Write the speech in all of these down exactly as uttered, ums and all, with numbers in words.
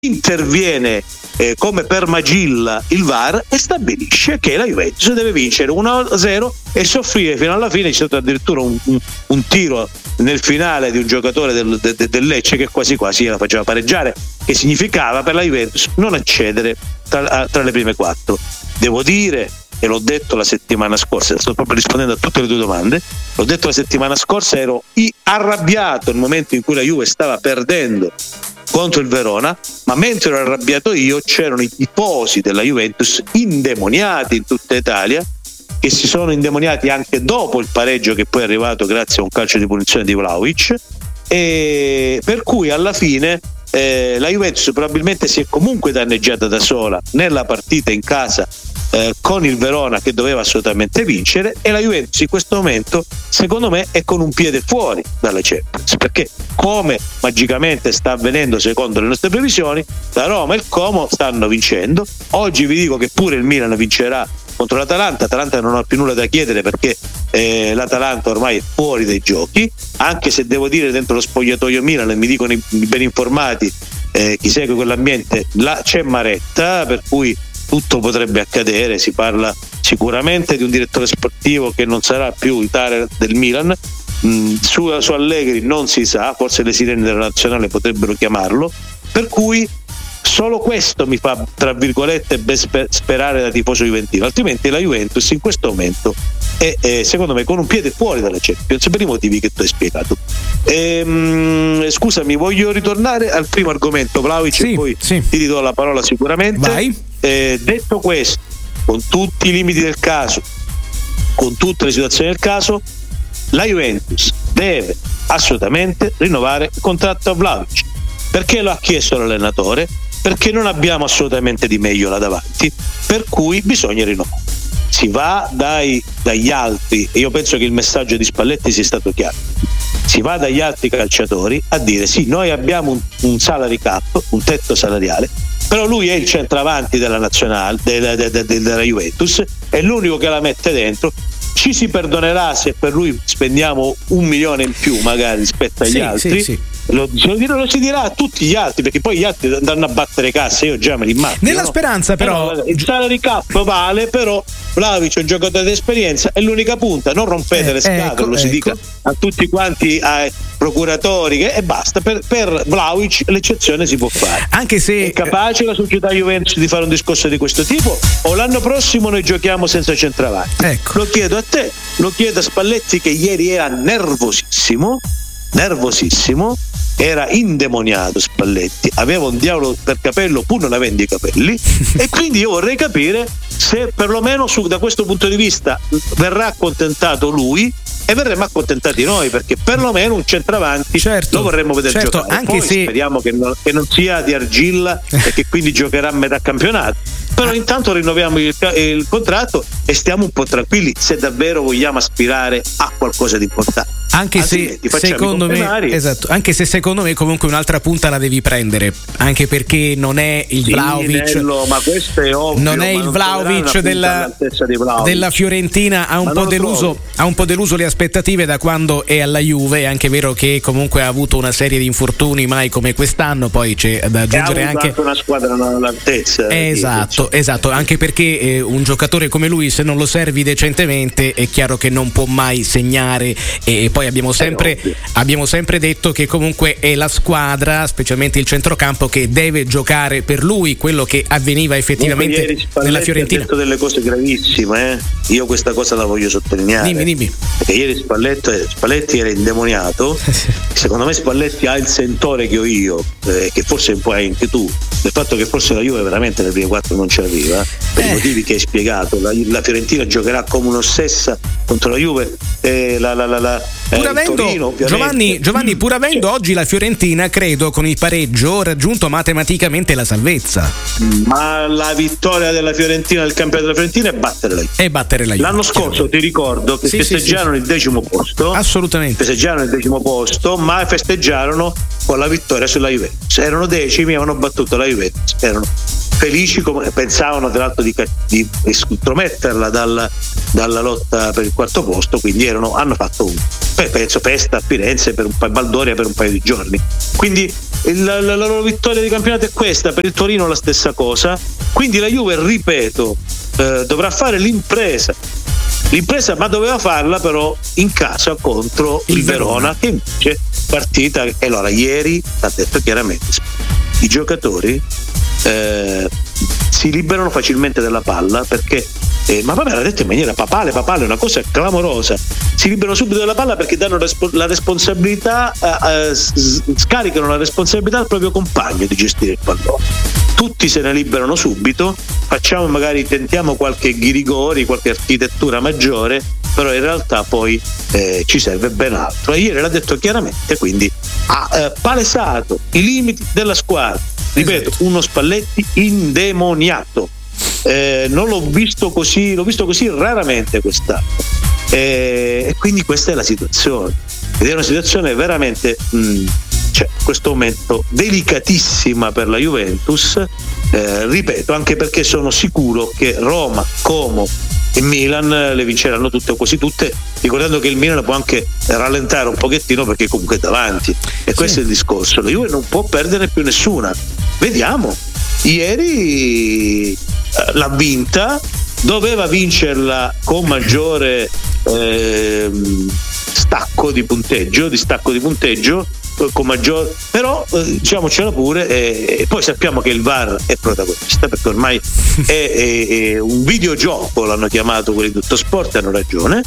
interviene eh, come per magilla il V A R e stabilisce che la Juventus deve vincere uno a zero e soffrire fino alla fine. C'è stato addirittura un, un, un tiro nel finale di un giocatore del, del, del Lecce che quasi quasi la faceva pareggiare, che significava per la Juventus non accedere tra, tra le prime quattro. Devo dire, e l'ho detto la settimana scorsa, sto proprio rispondendo a tutte le tue domande, l'ho detto la settimana scorsa, ero arrabbiato nel momento in cui la Juve stava perdendo contro il Verona, ma mentre ero arrabbiato io c'erano i tifosi della Juventus indemoniati in tutta Italia, che si sono indemoniati anche dopo il pareggio che poi è arrivato grazie a un calcio di punizione di Vlahovic, e per cui alla fine eh, la Juventus probabilmente si è comunque danneggiata da sola nella partita in casa eh, con il Verona, che doveva assolutamente vincere, e la Juventus in questo momento secondo me è con un piede fuori dalla Champions, perché come magicamente sta avvenendo secondo le nostre previsioni, la Roma e il Como stanno vincendo. Oggi vi dico che pure il Milan vincerà contro l'Atalanta. Atalanta non ho più nulla da chiedere, perché eh, l'Atalanta ormai è fuori dai giochi, anche se devo dire dentro lo spogliatoio Milan, e mi dicono i ben informati eh, chi segue quell'ambiente, là c'è Maretta, per cui tutto potrebbe accadere. Si parla sicuramente di un direttore sportivo che non sarà più il tale del Milan. Mm, su, su Allegri non si sa, forse le sirene della nazionale potrebbero chiamarlo, per cui solo questo mi fa tra virgolette sperare da tifoso juventino, altrimenti la Juventus in questo momento è, è secondo me con un piede fuori dalla Champions per i motivi che tu hai spiegato. Ehm, scusami, voglio ritornare al primo argomento, Vlahovic, sì, e poi sì. ti ridò la parola sicuramente. Vai. Eh, detto questo, con tutti i limiti del caso, con tutte le situazioni del caso, la Juventus deve assolutamente rinnovare il contratto a Vlahovic. Perché lo ha chiesto l'allenatore? Perché non abbiamo assolutamente di meglio là davanti, per cui bisogna rinnovare. Si va dai, dagli altri, e io penso che il messaggio di Spalletti sia stato chiaro, si va dagli altri calciatori a dire sì, noi abbiamo un, un salary cap, un tetto salariale, però lui è il centravanti della nazionale, della, della, della Juventus, è l'unico che la mette dentro. Ci si perdonerà se per lui spendiamo un milione in più magari rispetto agli sì, altri, sì, sì. Lo, lo si dirà a tutti gli altri, perché poi gli altri andranno a battere cassa, io già me li immagino, nella no? speranza però, però il salary cap vale, però Vlahovic è un giocatore di esperienza, è l'unica punta, non rompete eh, le scatole, ecco, lo si ecco. dica a tutti quanti, ai procuratori, che, e basta. Per, per Vlahovic l'eccezione si può fare, anche se è capace la società Juventus di fare un discorso di questo tipo, o l'anno prossimo noi giochiamo senza centravanti. Ecco. Lo chiedo a te, lo chiedo a Spalletti, che ieri era nervosissimo nervosissimo era indemoniato Spalletti, aveva un diavolo per capello pur non avendo i capelli e quindi io vorrei capire se perlomeno su, da questo punto di vista verrà accontentato lui e verremmo accontentati noi, perché perlomeno un centravanti certo, lo vorremmo vedere certo, giocare. Anche Poi se... speriamo che non, che non sia di argilla e che quindi giocherà a metà campionato, però intanto rinnoviamo il, il contratto e stiamo un po' tranquilli se davvero vogliamo aspirare a qualcosa di importante. Anche se secondo me esatto, anche se secondo me comunque un'altra punta la devi prendere, anche perché non è il sì, Vlahovic, Nello, ma questo è ovvio, non è il Vlahovic della, della Fiorentina, ha un po' deluso ha un po' deluso le aspettative da quando è alla Juve. È anche vero che comunque ha avuto una serie di infortuni mai come quest'anno, poi c'è da aggiungere anche, anche una squadra all'altezza. Esatto, di... esatto, anche perché eh, un giocatore come lui, se non lo servi decentemente, è chiaro che non può mai segnare, e poi abbiamo sempre abbiamo sempre detto che comunque è la squadra, specialmente il centrocampo, che deve giocare per lui, quello che avveniva effettivamente nella Fiorentina. Ha detto delle cose gravissime, eh? Io questa cosa la voglio sottolineare. Dimmi, dimmi. Perché ieri Spalletti, Spalletti era indemoniato. Secondo me Spalletti ha il sentore che ho io, eh, che forse un po' hai anche tu, del fatto che forse la Juve veramente nelle prime quattro non ci arriva, per eh. i motivi che hai spiegato. La, la Fiorentina giocherà come un'ossessa contro la Juve, eh, la, la, la, la pur avendo, Torino, Giovanni, Giovanni, pur avendo cioè, oggi la Fiorentina, credo, con il pareggio raggiunto matematicamente la salvezza. Ma la vittoria della Fiorentina, del campionato della Fiorentina, è battere la Juve. E battere la Juve. L'anno scorso ti ricordo che sì, festeggiarono sì, sì. il decimo posto. Assolutamente. Festeggiarono il decimo posto, ma festeggiarono con la vittoria sulla Juventus. Erano decimi, avevano battuto la Juventus. Erano felici, come pensavano tra l'altro di, di estrometterla dalla, dalla lotta per il quarto posto, quindi erano, hanno fatto un penso festa a Firenze per un paio, Baldoria per un paio di giorni, quindi il, la, la loro vittoria di campionato è questa, per il Torino la stessa cosa, quindi la Juve, ripeto, eh, dovrà fare l'impresa l'impresa ma doveva farla però in casa contro il, il Verona, Verona, che invece partita. E allora ieri ha detto chiaramente i giocatori eh, si liberano facilmente della palla perché eh, ma vabbè, l'ha detto in maniera papale papale, una cosa clamorosa, si liberano subito della palla perché danno respo- la responsabilità eh, eh, scaricano la responsabilità al proprio compagno di gestire il pallone. Tutti se ne liberano subito, facciamo magari, tentiamo qualche ghirigori, qualche architettura maggiore, però in realtà poi eh, ci serve ben altro. E ieri l'ha detto chiaramente, quindi ha eh, palesato i limiti della squadra. Ripeto, esatto. Uno Spalletti indemoniato. Eh, non l'ho visto così, l'ho visto così raramente quest'anno. Eh, e quindi questa è la situazione. Ed è una situazione veramente mh, cioè, in questo momento delicatissima per la Juventus, eh, ripeto, anche perché sono sicuro che Roma, Como e Milan le vinceranno tutte o quasi tutte, ricordando che il Milan può anche rallentare un pochettino perché comunque è davanti, e questo sì. È il discorso. La Juve non può perdere più nessuna. Vediamo, ieri l'ha vinta, doveva vincerla con maggiore eh, stacco di punteggio, di stacco di punteggio con maggior, però eh, diciamocela pure, eh, e poi sappiamo che il V A R è protagonista perché ormai è, è, è un videogioco, l'hanno chiamato quelli di Tutto Sport, hanno ragione,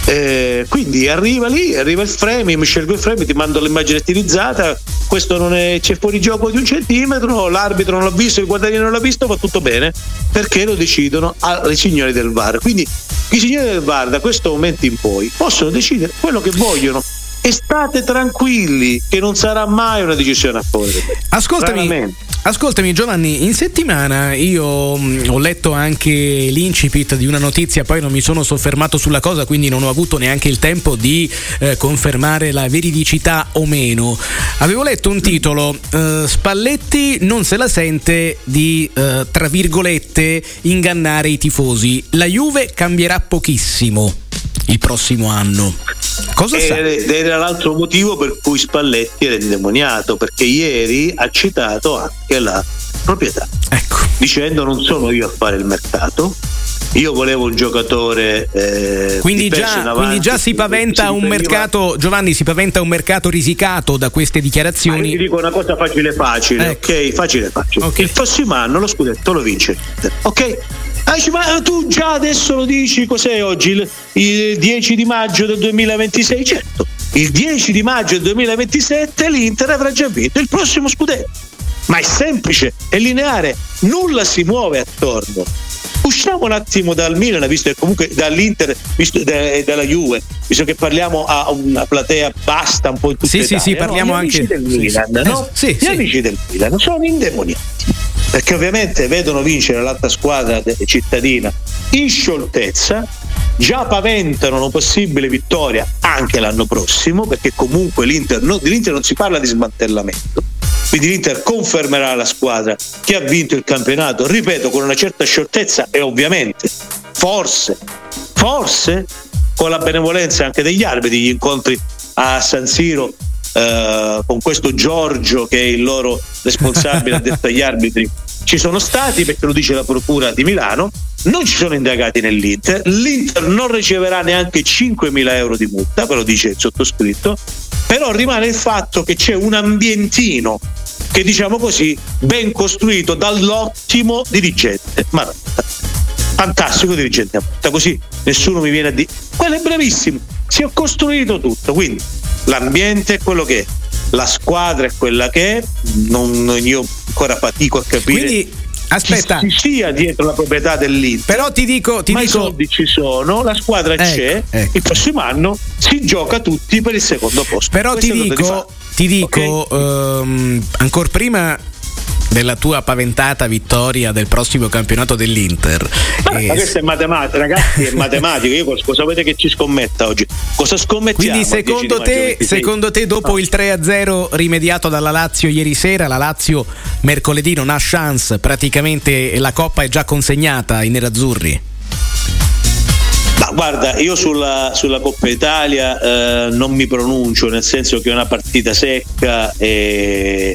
eh, quindi arriva lì, arriva il frame, mi scelgo il frame, ti mando l'immagine stilizzata, questo non è, c'è fuori gioco di un centimetro, l'arbitro non l'ha visto, il guardiano non l'ha visto, va tutto bene perché lo decidono i signori del V A R. Quindi i signori del V A R da questo momento in poi possono decidere quello che vogliono. E state tranquilli che non sarà mai una decisione a favore del Milan. Ascoltami, ascoltami Giovanni, in settimana io mh, ho letto anche l'incipit di una notizia, poi non mi sono soffermato sulla cosa, quindi non ho avuto neanche il tempo di eh, confermare la veridicità o meno. Avevo letto un titolo, eh, Spalletti non se la sente di, eh, tra virgolette, ingannare i tifosi. La Juve cambierà pochissimo il prossimo anno. Cosa sa? Ed era l'altro motivo per cui Spalletti era indemoniato, perché ieri ha citato anche la proprietà, ecco, dicendo non sono io a fare il mercato, io volevo un giocatore eh, quindi, già, avanti, quindi già si paventa si un mercato, Giovanni, si paventa un mercato risicato da queste dichiarazioni. Ma io ti dico una cosa facile facile, ecco. ok? Facile facile. Okay. Il prossimo anno lo scudetto lo vince, ok? Ah, ma tu già adesso lo dici, cos'è oggi? Il, il dieci di maggio del duemilaventisei? Certo, il dieci di maggio del duemilaventisette l'Inter avrà già vinto il prossimo scudetto. Ma è semplice, è lineare, nulla si muove attorno. Usciamo un attimo dal Milan, visto che comunque dall'Inter, visto e dalla Juve, visto che parliamo a una platea basta un po' in tutta sì, Italia, sì, sì, parliamo no? Gli anche amici del Milan, sì, no? sì, Gli sì. amici del Milan sono indemoniati, perché ovviamente vedono vincere l'altra squadra cittadina in scioltezza, già paventano una possibile vittoria anche l'anno prossimo, perché comunque l'Inter, no, dell'Inter non si parla di smantellamento, quindi l'Inter confermerà la squadra che ha vinto il campionato, ripeto, con una certa scioltezza e ovviamente forse forse con la benevolenza anche degli arbitri. Gli incontri a San Siro eh, con questo Giorgio che è il loro responsabile addetto agli arbitri ci sono stati, perché lo dice la procura di Milano, non ci sono indagati nell'Inter, l'Inter non riceverà neanche cinquemila euro di multa, ve lo dice il sottoscritto, però rimane il fatto che c'è un ambientino che, diciamo così, ben costruito dall'ottimo dirigente Marotta, fantastico dirigente Marotta, così nessuno mi viene a dire quello è bravissimo, si è costruito tutto, quindi l'ambiente è quello che è, la squadra è quella che è, non, io ancora fatico a capire. Quindi aspetta, ci sia dietro la proprietà dell'Inter, però ti dico, ti ma dico... i soldi ci sono, la squadra ecco, c'è, ecco. Il prossimo anno si gioca tutti per il secondo posto. Però ti dico, ti dico okay. um, ancora prima della tua paventata vittoria del prossimo campionato dell'Inter. Ma, eh, ma questa è matematica, ragazzi, è matematica. Io cosa volete che ci scommetta oggi? Cosa scommettiamo? Quindi secondo te, secondo te dopo oh. il tre a zero rimediato dalla Lazio ieri sera, la Lazio mercoledì non ha chance, praticamente la Coppa è già consegnata ai nerazzurri? Ma guarda, io sulla, sulla Coppa Italia eh, non mi pronuncio, nel senso che è una partita secca e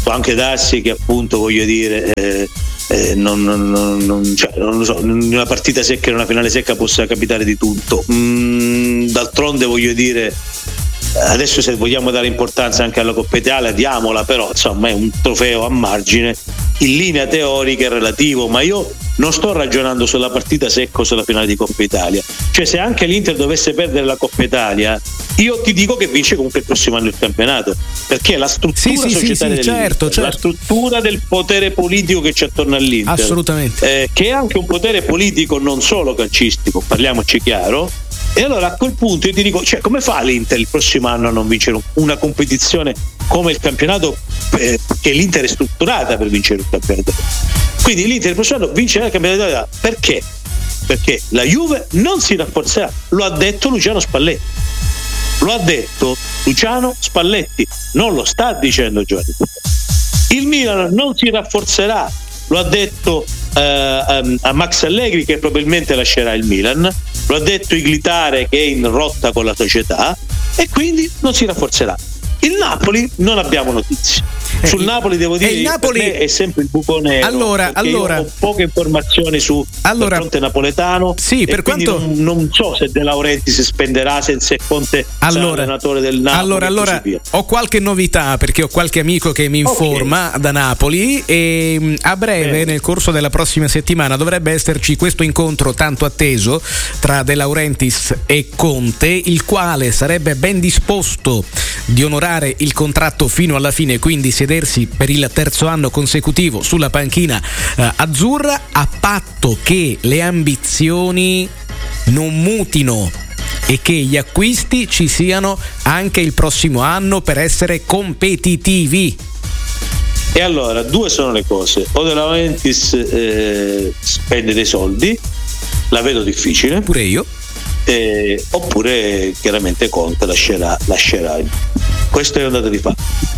può anche darsi che appunto voglio dire eh, eh, non, non, non, cioè, non lo so, in una partita secca, in una finale secca possa capitare di tutto. Mm, d'altronde voglio dire, adesso se vogliamo dare importanza anche alla Coppa Italia diamola, però insomma è un trofeo a margine, in linea teorica è relativo, ma io non sto ragionando sulla partita secca o sulla finale di Coppa Italia. Cioè, se anche l'Inter dovesse perdere la Coppa Italia, io ti dico che vince comunque il prossimo anno il campionato, perché la struttura sì, sì, societaria sì, sì, certo, certo. la struttura del potere politico che c'è attorno all'Inter, assolutamente, eh, che è anche un potere politico non solo calcistico, parliamoci chiaro. E allora a quel punto io ti dico, cioè, come fa l'Inter il prossimo anno a non vincere una competizione come il campionato, eh, che l'Inter è strutturata per vincere un campionato? Quindi l'Inter il prossimo anno vincerà il campionato d'Italia. Perché? Perché la Juve non si rafforzerà, lo ha detto Luciano Spalletti. Lo ha detto Luciano Spalletti, non lo sta dicendo Giovanni Cuppa. Il Milan non si rafforzerà, lo ha detto eh, a Max Allegri, che probabilmente lascerà il Milan, lo ha detto Iglitare, che è in rotta con la società, e quindi non si rafforzerà. Il Napoli non abbiamo notizie. Sul eh, Napoli devo dire, il Napoli per me è sempre il buco nero. Allora, allora ho poche informazioni su allora, fronte napoletano. Sì, per quanto non, non so se De Laurentiis si spenderà, se, se Conte allora, sarà allenatore del Napoli. Allora, allora ho qualche novità, perché ho qualche amico che mi informa okay. da Napoli, e a breve, eh. nel corso della prossima settimana, dovrebbe esserci questo incontro tanto atteso tra De Laurentiis e Conte, il quale sarebbe ben disposto di onorare il contratto fino alla fine, quindi sedersi per il terzo anno consecutivo sulla panchina eh, azzurra, a patto che le ambizioni non mutino e che gli acquisti ci siano anche il prossimo anno per essere competitivi. E allora, due sono le cose: o De Laurentiis eh, spende dei soldi, la vedo difficile, pure io, eh, oppure chiaramente Conte lascerà, lascerà. Questo è un dato di fatto.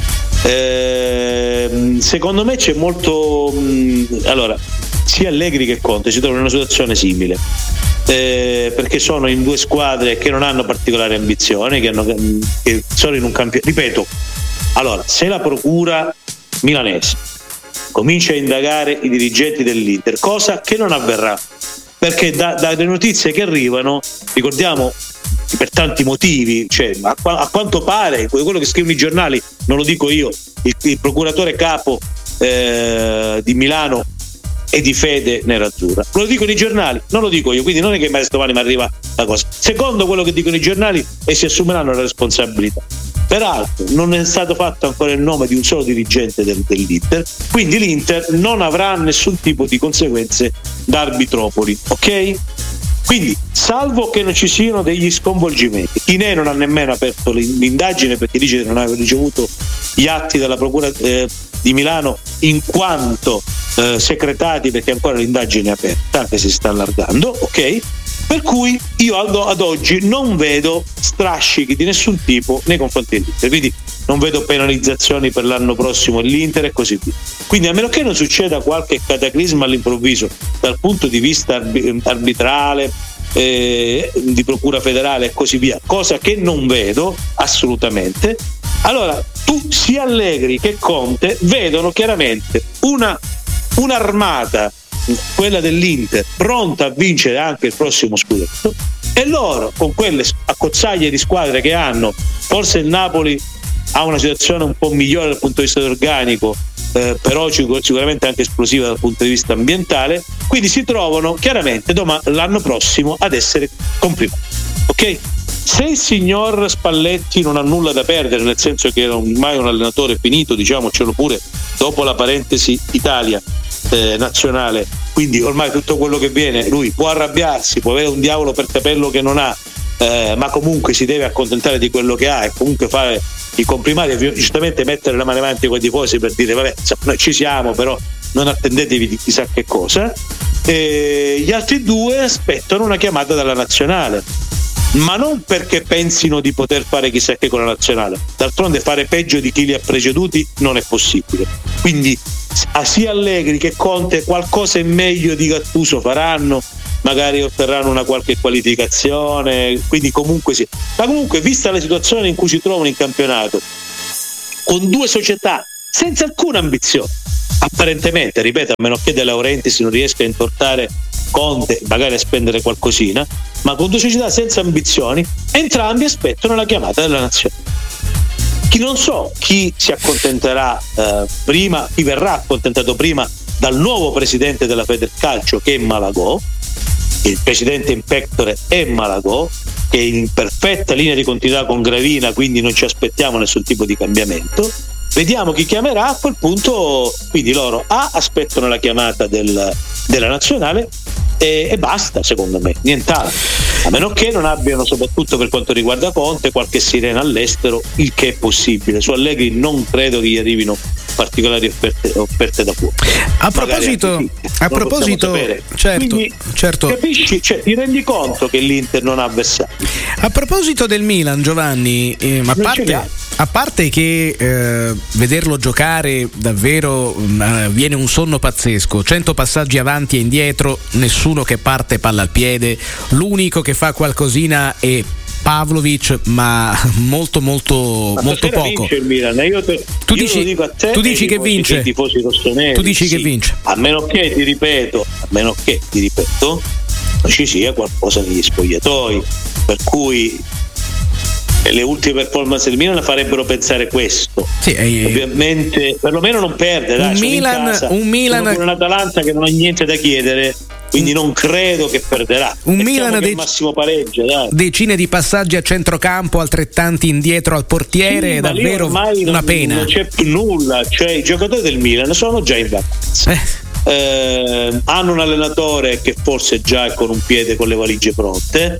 Eh, secondo me c'è molto mh, allora, sia Allegri che Conte si trovano in una situazione simile, eh, perché sono in due squadre che non hanno particolari ambizioni, che, hanno, che sono in un campionato. Ripeto, allora, se la procura milanese comincia a indagare i dirigenti dell'Inter, cosa che non avverrà, perché da, dalle notizie che arrivano, ricordiamo, per tanti motivi, cioè, a, a quanto pare quello che scrivono i giornali, non lo dico io, il, il procuratore capo eh, di Milano è di fede nerazzurra, lo dicono i giornali, non lo dico io, quindi non è che mai domani mi arriva la cosa. Secondo quello che dicono i giornali, e si assumeranno la responsabilità. Peraltro non è stato fatto ancora il nome di un solo dirigente del, dell'Inter, quindi l'Inter non avrà nessun tipo di conseguenze da arbitropoli, ok? Quindi, salvo che non ci siano degli sconvolgimenti, Tinè non ha nemmeno aperto l'indagine perché dice di non aver ricevuto gli atti dalla procura eh, di Milano in quanto eh, secretati, perché ancora l'indagine è aperta, anche se si sta allargando, ok? Per cui io ad, ad oggi non vedo strascichi di nessun tipo nei confronti dell'Inter, quindi non vedo penalizzazioni per l'anno prossimo all'Inter e così via. Quindi, a meno che non succeda qualche cataclisma all'improvviso dal punto di vista arbitrale, eh, di procura federale e così via, cosa che non vedo assolutamente, allora tu sia Allegri che Conte vedono chiaramente una un'armata, quella dell'Inter, pronta a vincere anche il prossimo scudetto, e loro con quelle accozzaglie di squadre che hanno, forse il Napoli ha una situazione un po' migliore dal punto di vista organico, eh, però sicuramente anche esplosiva dal punto di vista ambientale, quindi si trovano chiaramente domani, l'anno prossimo, ad essere comprimati, ok? Se il signor Spalletti non ha nulla da perdere, nel senso che era ormai un allenatore finito, diciamocelo pure, dopo la parentesi Italia eh, nazionale, quindi ormai tutto quello che viene, lui può arrabbiarsi, può avere un diavolo per capello che non ha, eh, ma comunque si deve accontentare di quello che ha e comunque fare i complimenti e giustamente mettere la mano avanti con i tifosi per dire vabbè, noi ci siamo, però non attendetevi di chissà che cosa. E gli altri due aspettano una chiamata dalla nazionale, ma non perché pensino di poter fare chissà che con la nazionale, d'altronde fare peggio di chi li ha preceduti non è possibile, quindi sia Allegri che Conte qualcosa in meglio di Gattuso faranno, magari otterranno una qualche qualificazione, quindi comunque sì, ma comunque vista la situazione in cui si trovano in campionato, con due società senza alcuna ambizione, apparentemente, ripeto, a meno che De Laurentiis non riesca a intortare Conte, magari a spendere qualcosina, ma con due società senza ambizioni, entrambi aspettano la chiamata della nazione. Chi non so chi si accontenterà eh, prima, chi verrà accontentato prima dal nuovo presidente della Federcalcio, che è Malagò. Il presidente in pectore è Malagò, che è in perfetta linea di continuità con Gravina, quindi non ci aspettiamo nessun tipo di cambiamento. Vediamo chi chiamerà a quel punto. Quindi loro A aspettano la chiamata del, della nazionale e, e basta, secondo me, nient'altro, a meno che non abbiano, soprattutto per quanto riguarda Conte, qualche sirena all'estero, il che è possibile. Su Allegri non credo che gli arrivino particolari offerte, offerte da fuori. A proposito, sì, a proposito certo, Quindi, certo. Capisci? Cioè, ti rendi conto che l'Inter non ha avversari. A proposito del Milan, Giovanni, eh, a, parte, a parte che eh, vederlo giocare davvero eh, viene un sonno pazzesco, cento passaggi avanti e indietro, nessuno che parte palla al piede, l'unico che fa qualcosina è Pavlovic, ma molto molto ma molto poco. Vince il Milan. Io te, tu io dici, lo dico a te, tu dici che vince? Tifosi rossoneri, tu dici sì. che vince? A meno che ti ripeto, a meno che ti ripeto, ci sia qualcosa negli spogliatoi, per cui le ultime performance del Milan farebbero pensare questo. Sì, eh, ovviamente, perlomeno non perde. Dai, un Milan, casa, un Milan, con un'Atalanta che non ha niente da chiedere. Quindi non credo che perderà. Un Milan dec- massimo pareggio, dai. Decine di passaggi a centrocampo, altrettanti indietro al portiere, sì, è davvero una non, pena. Non c'è più nulla, cioè i giocatori del Milan sono già in vacanza. Eh. Eh, hanno un allenatore che forse già è con un piede con le valigie pronte.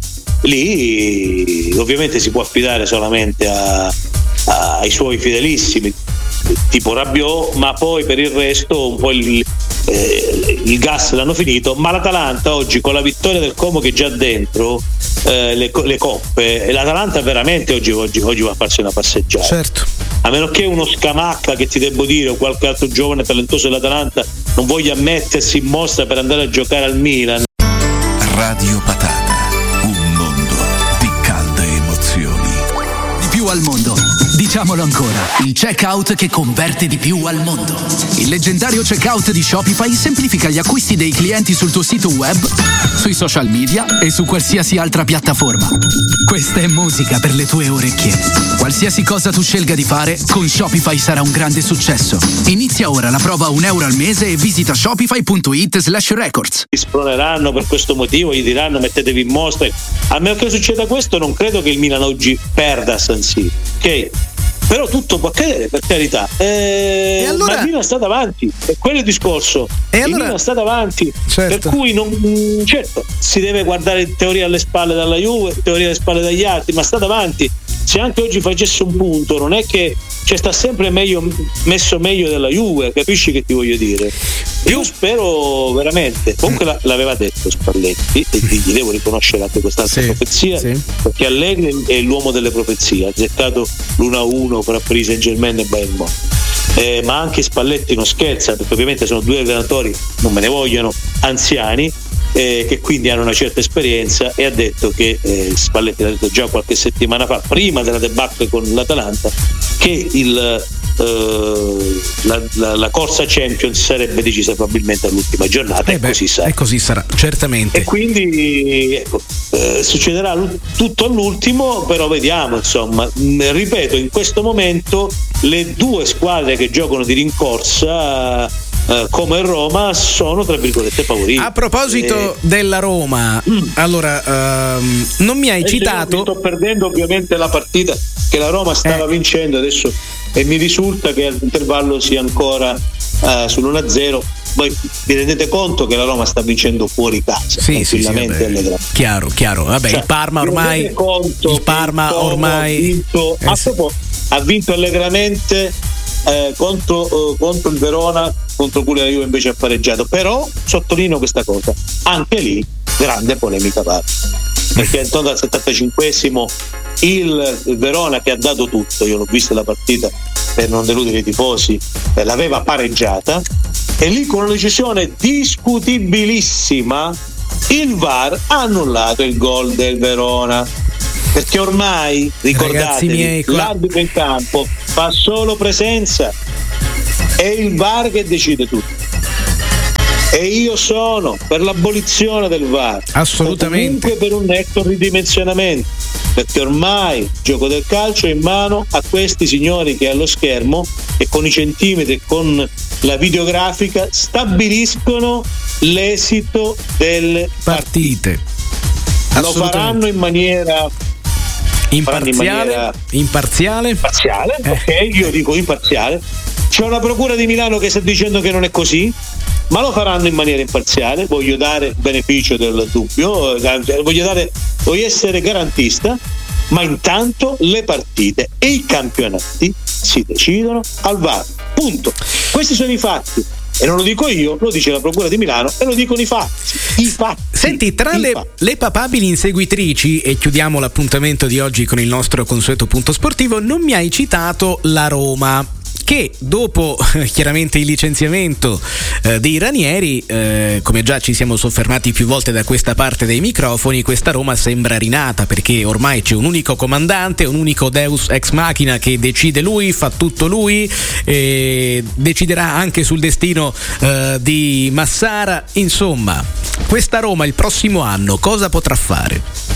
Lì ovviamente si può affidare solamente a, a, ai suoi fedelissimi, tipo Rabiot, ma poi per il resto un po' il, eh, il gas l'hanno finito. Ma l'Atalanta oggi, con la vittoria del Como che è già dentro eh, le, le coppe, l'Atalanta veramente oggi, oggi, oggi va a farsi una passeggiata. Certo. A meno che uno Scamacca, che ti devo dire, o qualche altro giovane talentoso dell'Atalanta non voglia mettersi in mostra per andare a giocare al Milan. Radio Patata, un mondo di calde emozioni. Di più al mondo, diciamolo ancora, il checkout che converte di più al mondo. Il leggendario checkout di Shopify semplifica gli acquisti dei clienti sul tuo sito web, sui social media e su qualsiasi altra piattaforma. Questa è musica per le tue orecchie. Qualsiasi cosa tu scelga di fare, con Shopify sarà un grande successo. Inizia ora la prova a un euro al mese e visita shopify.it slash records. Ti sproneranno per questo motivo, gli diranno mettetevi in mostra. A meno che succeda questo, non credo che il Milan oggi perda a San Siro, ok? Però tutto può accadere, per carità. Eh, e allora... Ma il Milan sta davanti, è quello il discorso. E allora... Il Milan sta davanti, certo. Per cui non, certo si deve guardare in teoria alle spalle dalla Juve, in teoria alle spalle dagli altri, ma sta davanti. Se anche oggi facesse un punto, non è che cioè, sta sempre meglio, messo meglio della Juve, capisci che ti voglio dire? Io spero veramente, comunque l'aveva detto Spalletti e gli devo riconoscere anche quest'altra sì, profezia, sì. Perché Allegri è l'uomo delle profezie, ha azzeccato l'uno a uno fra Paris Saint-Germain e Bayern Monaco. Eh, ma anche Spalletti non scherza, perché ovviamente sono due allenatori, non me ne vogliono, anziani, eh, che quindi hanno una certa esperienza, e ha detto che eh, Spalletti l'ha detto già qualche settimana fa, prima della debacle con l'Atalanta, che il Uh, la, la, la corsa Champions sarebbe decisa probabilmente all'ultima giornata, eh beh, e così sarà. E così sarà, certamente. E quindi ecco, eh, succederà tutto all'ultimo, però vediamo, insomma, ripeto, in questo momento le due squadre che giocano di rincorsa Uh, come Roma sono tra virgolette favoriti. A proposito eh... della Roma, mm. allora um, non mi hai adesso citato. Io sto perdendo ovviamente la partita che la Roma stava eh. vincendo adesso, e mi risulta che all'intervallo sia ancora uh, sull'uno a zero. Voi vi rendete conto che la Roma sta vincendo fuori casa? Sì, sì, sì, vabbè, chiaro, chiaro. Vabbè, cioè, il Parma ormai il Parma ormai ha vinto, eh, sì. ha vinto allegramente eh, contro, eh, contro il Verona, contro cui la Juve invece ha pareggiato. Però sottolineo questa cosa, anche lì grande polemica parte, perché intorno al settantacinquesimo il, il Verona, che ha dato tutto, io l'ho vista la partita per non deludere i tifosi, eh, l'aveva pareggiata, e lì con una decisione discutibilissima il V A R ha annullato il gol del Verona, perché ormai ricordatevi, miei, qua... l'arbitro in campo fa solo presenza, È il V A R che decide tutto. E io sono per l'abolizione del V A R. Assolutamente. O comunque per un netto ridimensionamento, perché ormai il gioco del calcio è in mano a questi signori che allo schermo e con i centimetri e con la videografica stabiliscono l'esito delle partite. partite. Lo faranno in maniera imparziale, in maniera imparziale. Imparziale, eh. ok, io dico imparziale. C'è una procura di Milano che sta dicendo che non è così, ma lo faranno in maniera imparziale. Voglio dare beneficio del dubbio, voglio dare, voglio essere garantista, ma intanto le partite e i campionati si decidono al V A R. Punto. Questi sono i fatti. E non lo dico io, lo dice la Procura di Milano e lo dicono i fatti. I fatti. Senti, tra le, le papabili inseguitrici, e chiudiamo l'appuntamento di oggi con il nostro consueto punto sportivo, non mi hai citato la Roma, che dopo chiaramente il licenziamento eh, dei Ranieri, eh, come già ci siamo soffermati più volte da questa parte dei microfoni, questa Roma sembra rinata, perché ormai c'è un unico comandante, un unico Deus ex machina che decide lui, fa tutto lui, eh, deciderà anche sul destino eh, di Massara. Insomma, questa Roma il prossimo anno cosa potrà fare?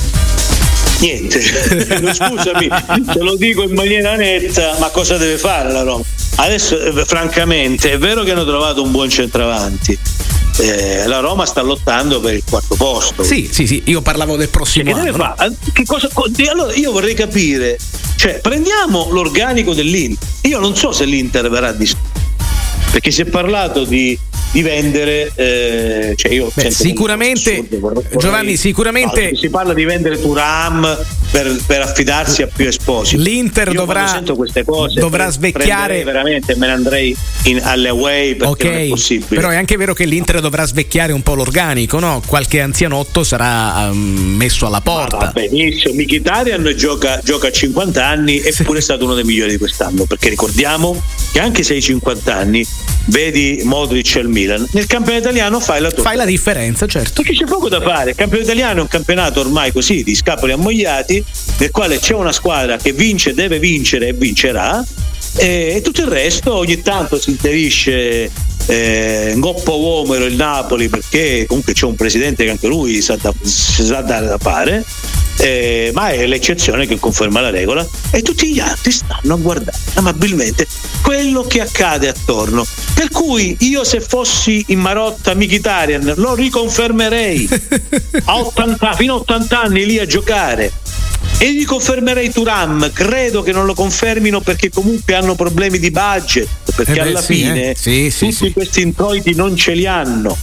Niente. Scusami, te lo dico in maniera netta, ma cosa deve fare la Roma? Adesso eh, francamente è vero che hanno trovato un buon centravanti, eh, la Roma sta lottando per il quarto posto. Sì, sì, sì, io parlavo del prossimo che anno. Deve fare? Che cosa, allora io vorrei capire, cioè prendiamo l'organico dell'Inter, io non so se l'Inter verrà di, perché si è parlato di di vendere, eh, cioè io Beh, sicuramente assurdo, vorrei, Giovanni sicuramente no, si parla di vendere Thuram per, per affidarsi a più Esposito. L'Inter io dovrà sento queste cose dovrà pre- svecchiare veramente, me ne andrei in, alle away perché okay, non è possibile. Però è anche vero che l'Inter dovrà svecchiare un po' l'organico, no? Qualche anzianotto sarà um, messo alla porta. Ma va benissimo, Mkhitaryan gioca, gioca a cinquanta anni eppure è stato uno dei migliori di quest'anno, perché ricordiamo che anche se hai cinquanta anni vedi Modric e il Milan, nel campionato italiano fai la tua fai la differenza, certo, perché c'è poco da fare. Il campionato italiano è un campionato ormai così di scapoli ammogliati, nel quale c'è una squadra che vince, deve vincere e vincerà, e, e tutto il resto ogni tanto si inserisce eh, Ngoppo Uomero il Napoli, perché comunque c'è un presidente che anche lui sa da, sa da fare, eh, ma è l'eccezione che conferma la regola, e tutti gli altri stanno a guardare amabilmente quello che accade attorno. Per cui io, se fossi in Marotta Mkhitaryan, lo riconfermerei a ottanta, fino a ottanta anni lì a giocare, e riconfermerei Thuram. Credo che non lo confermino perché comunque hanno problemi di budget, perché eh beh, alla sì, fine eh. sì, sì, tutti sì. questi introiti non ce li hanno,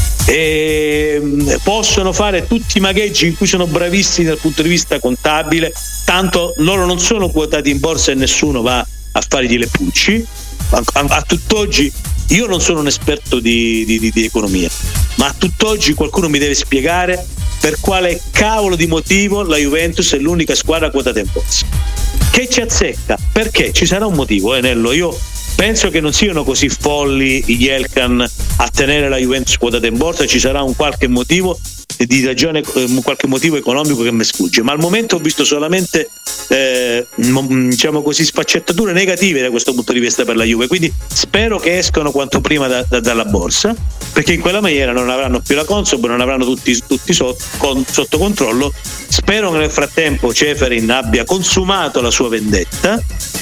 e possono fare tutti i magheggi in cui sono bravissimi dal punto di vista contabile, tanto loro non sono quotati in borsa e nessuno va a fargli le pulci. A, a, a tutt'oggi io non sono un esperto di, di, di, di economia, ma a tutt'oggi qualcuno mi deve spiegare per quale cavolo di motivo la Juventus è l'unica squadra quotata in borsa. Che ci azzecca? Perché ci sarà un motivo, eh, Nello. Io penso che non siano così folli gli Elkan a tenere la Juventus quotata in borsa, ci sarà un qualche motivo di ragione, un qualche motivo economico che mi sfugge, ma al momento ho visto solamente eh, diciamo così sfaccettature negative da questo punto di vista per la Juve, quindi spero che escano quanto prima da, da, dalla borsa, perché in quella maniera non avranno più la Consob, non avranno tutti, tutti sotto, con, sotto controllo. Spero che nel frattempo Ceferin abbia consumato la sua vendetta,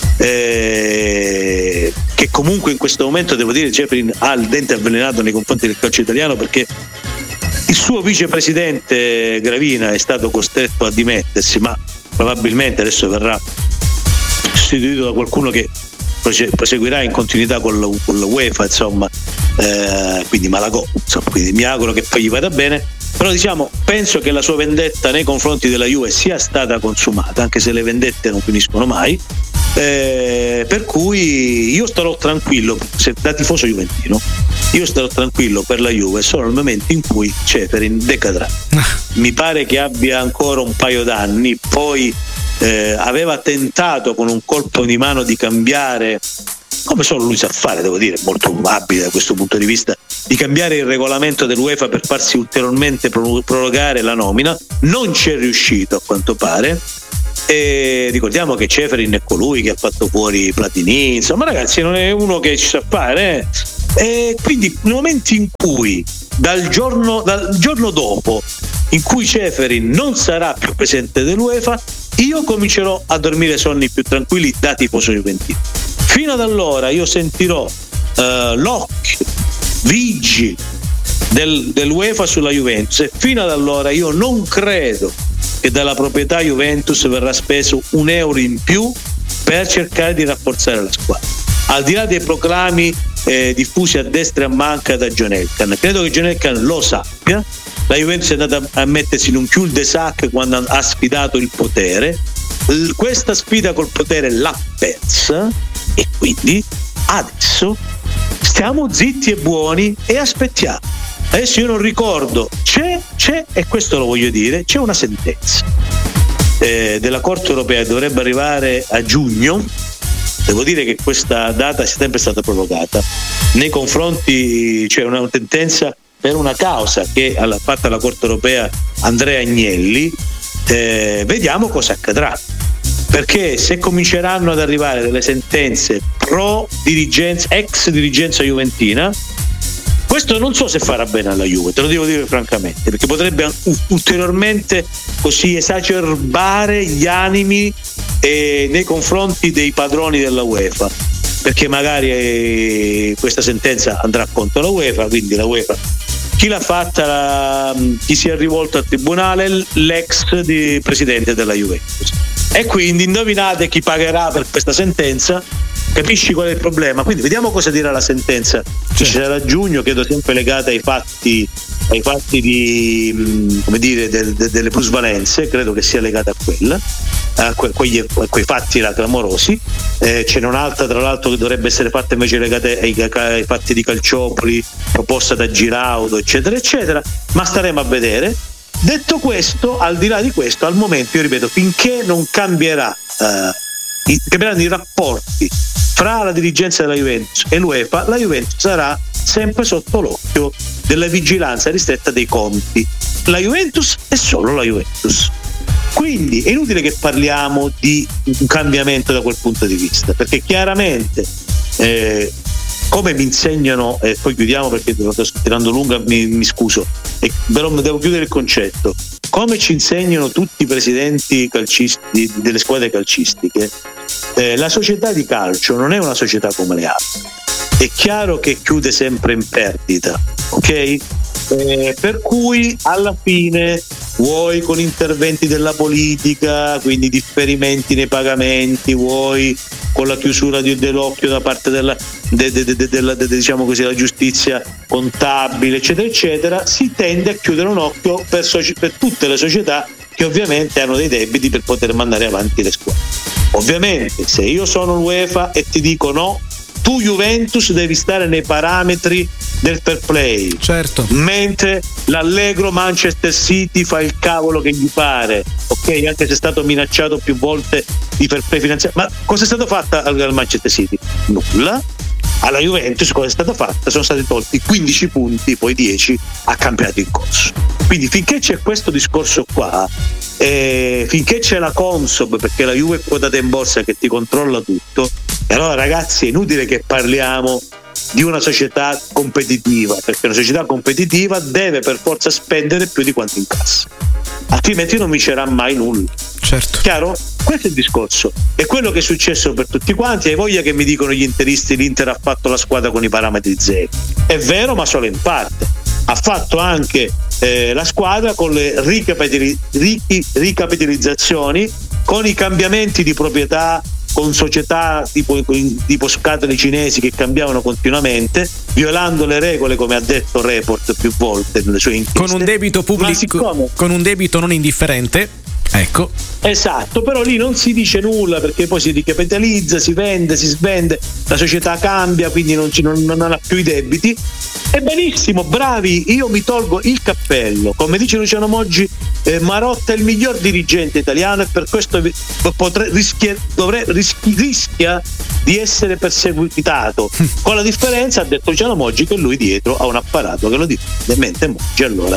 eh, che comunque in questo momento devo dire Ceferin ha il dente avvelenato nei confronti del calcio italiano, perché il suo vicepresidente Gravina è stato costretto a dimettersi, ma probabilmente adesso verrà sostituito da qualcuno che proseguirà in continuità con la, con la UEFA, insomma, eh, quindi Malagò, insomma, quindi mi auguro che poi gli vada bene. Però diciamo, penso che la sua vendetta nei confronti della Juve sia stata consumata, anche se le vendette non finiscono mai, eh, per cui io starò tranquillo, se da tifoso juventino io starò tranquillo per la Juve solo nel momento in cui Ceferin decadrà. Mi pare che abbia ancora un paio d'anni, poi eh, aveva tentato con un colpo di mano di cambiare, come solo lui sa fare, devo dire, molto abile da questo punto di vista, di cambiare il regolamento dell'UEFA per farsi ulteriormente prorogare la nomina. Non ci è riuscito a quanto pare, E ricordiamo che Ceferin è colui che ha fatto fuori Platini, insomma ragazzi, non è uno che ci sa fare, eh? E quindi nel momento in cui dal giorno, dal giorno dopo in cui Ceferin non sarà più presidente dell'UEFA, io comincerò a dormire sonni più tranquilli da tifoso juventino. Fino ad allora io sentirò uh, l'occhio vigile del, dell'UEFA sulla Juventus, e fino ad allora io non credo che dalla proprietà Juventus verrà speso un euro in più per cercare di rafforzare la squadra, al di là dei proclami eh, diffusi a destra e a manca da John Elkann. Credo che John Elkann lo sappia. La Juventus è andata a mettersi in un cul-de-sac quando ha sfidato il potere. Questa sfida col potere l'ha persa, e quindi adesso stiamo zitti e buoni e aspettiamo. Adesso io non ricordo, c'è, c'è e questo lo voglio dire, c'è una sentenza eh, della Corte Europea che dovrebbe arrivare a giugno. Devo dire che questa data è sempre stata prorogata nei confronti, c'è cioè una sentenza per una causa che ha fatta la Corte Europea Andrea Agnelli. Eh, vediamo cosa accadrà, perché se cominceranno ad arrivare delle sentenze pro dirigenza, ex dirigenza juventina, questo non so se farà bene alla Juve, te lo devo dire francamente, perché potrebbe ulteriormente così esacerbare gli animi eh, nei confronti dei padroni della UEFA, perché magari eh, questa sentenza andrà contro la UEFA, quindi la UEFA, chi l'ha fatta, la, chi si è rivolto al tribunale, l'ex di presidente della Juventus, e quindi indovinate chi pagherà per questa sentenza. Capisci qual è il problema? Quindi vediamo cosa dirà la sentenza che ci sarà a giugno, credo sempre legata ai fatti ai fatti di, come dire, del, de, delle plusvalenze, credo che sia legata a quella, a, que, quegli, a quei fatti là clamorosi. Eh, c'è un'altra tra l'altro che dovrebbe essere fatta invece legata ai, ai fatti di Calciopoli, proposta da Giraudo, eccetera eccetera, ma staremo a vedere. Detto questo, al di là di questo, al momento io ripeto, finché non cambierà eh, i, cambieranno i rapporti fra la dirigenza della Juventus e l'UEFA, la Juventus sarà sempre sotto l'occhio della vigilanza ristretta dei conti. La Juventus è solo la Juventus, quindi è inutile che parliamo di un cambiamento da quel punto di vista, perché chiaramente eh, come mi insegnano, e poi chiudiamo perché lo sto tirando lunga, mi, mi scuso, e, però devo chiudere il concetto, come ci insegnano tutti i presidenti calcisti delle squadre calcistiche, eh, la società di calcio non è una società come le altre, è chiaro che chiude sempre in perdita, ok? Eh, per cui alla fine vuoi con interventi della politica, quindi differimenti nei pagamenti, vuoi con la chiusura di, dell'occhio da parte della, de, de, de, de, della, de, diciamo così, la giustizia contabile, eccetera eccetera, si tende a chiudere un occhio per, soci, per tutte le società che ovviamente hanno dei debiti per poter mandare avanti le squadre. Ovviamente se io sono l'UEFA e ti dico no, tu Juventus devi stare nei parametri del fair play, certo, mentre l'allegro Manchester City fa il cavolo che gli pare, ok, anche se è stato minacciato più volte di fair play finanziario. Ma cosa è stato fatto al Manchester City? Nulla. Alla Juventus cosa è stato fatto? Sono stati tolti quindici punti, poi dieci a campionato in corso. Quindi finché c'è questo discorso qua, eh, finché c'è la Consob, perché la Juve è quotata in borsa che ti controlla tutto, e allora ragazzi è inutile che parliamo di una società competitiva, perché una società competitiva deve per forza spendere più di quanto incassa, altrimenti non vincerà mai nulla. Certo. Chiaro? Questo è il discorso, è quello che è successo per tutti quanti. Hai voglia che mi dicono gli interisti l'Inter ha fatto la squadra con i parametri zero, è vero, ma solo in parte. Ha fatto anche eh, la squadra con le ricapitali- ricapitalizzazioni, con i cambiamenti di proprietà, con società tipo, tipo scatole cinesi che cambiavano continuamente, violando le regole, come ha detto Report più volte nelle sue inchieste, con un debito pubblico, siccome... con un debito non indifferente. Ecco. Esatto, però lì non si dice nulla, perché poi si ricapitalizza, si vende, si svende, la società cambia, quindi non, ci, non, non ha più i debiti. E benissimo, bravi, io mi tolgo il cappello, come dice Luciano Moggi, eh, Marotta è il miglior dirigente italiano e per questo potre, rischia, dovrei, rischi, rischia di essere perseguitato, con la differenza, ha detto Luciano Moggi, che lui dietro ha un apparato che lo difende, mentre Moggi allora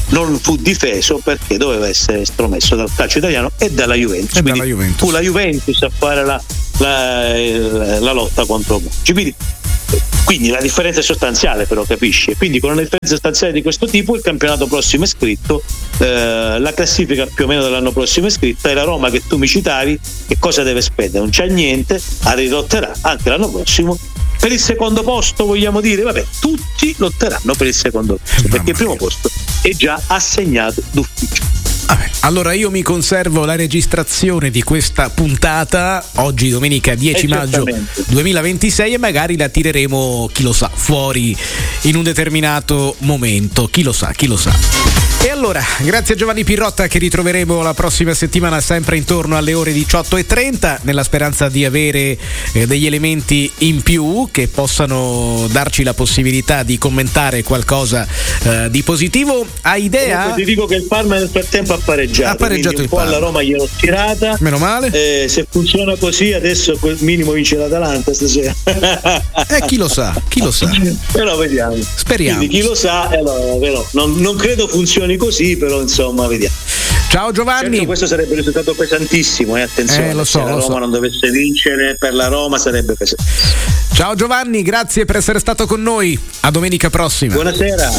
non fu difeso perché doveva essere estromesso dal calcio italiano e dalla Juventus. E dalla Juventus. Fu la Juventus a fare la, la, la lotta contro Monchi. Quindi, quindi la differenza è sostanziale, però, capisci? Quindi con una differenza sostanziale di questo tipo il campionato prossimo è scritto, eh, la classifica più o meno dell'anno prossimo è scritta, e la Roma che tu mi citavi che cosa deve spendere? Non c'è niente, rilotterà anche l'anno prossimo per il secondo posto, vogliamo dire, vabbè, tutti lotteranno per il secondo posto, perché il primo posto è già assegnato d'ufficio. Vabbè, allora io mi conservo la registrazione di questa puntata oggi domenica dieci maggio duemilaventisei e magari la tireremo, chi lo sa, fuori in un determinato momento, chi lo sa, chi lo sa. E allora, grazie a Giovanni Pirrotta, che ritroveremo la prossima settimana sempre intorno alle ore diciotto e trenta, nella speranza di avere eh, degli elementi in più che possano darci la possibilità di commentare qualcosa eh, di positivo. Hai idea? Comunque ti dico che il Parma nel frattempo ha pareggiato, ha pareggiato un il po' Parma. alla Roma gliel'ho tirata, meno male. Eh, se funziona così adesso quel minimo vince l'Atalanta stasera. Eh, chi lo sa, chi lo sa. Però vediamo. Speriamo. Quindi chi lo sa, eh, allora, però, non, non credo funzioni così, però insomma vediamo. Ciao Giovanni. Certo, questo sarebbe un risultato pesantissimo, e eh, attenzione, eh, lo so, se la lo Roma so. non dovesse vincere, per la Roma sarebbe pesantissimo. Ciao Giovanni, grazie per essere stato con noi. A domenica prossima. Buonasera.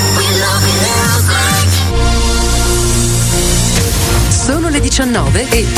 Sono le diciannove e